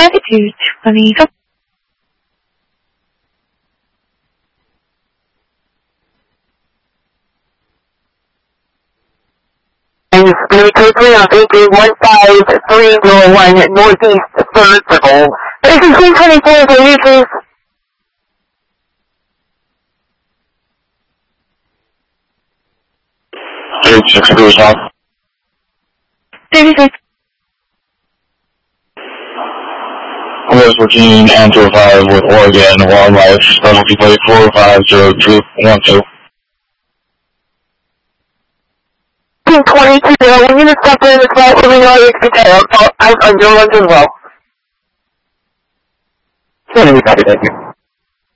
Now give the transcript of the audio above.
Attitude 20. Very quickly on AK-15301 Northeast 3rd Circle. This is 324 for you, please. Six goes off. 36. West Virginia and 205 with Oregon Wildlife, specialty plate 45012. 22, when you step in the class, let me know you can I'm doing as well. Thank you.